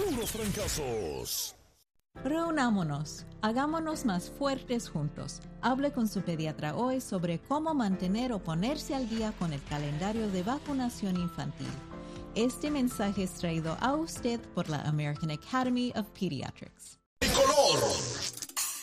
puros trancazos. Reunámonos, hagámonos más fuertes juntos. Hable con su pediatra hoy sobre cómo mantener o ponerse al día con el calendario de vacunación infantil. Este mensaje es traído a usted por la American Academy of Pediatrics. Color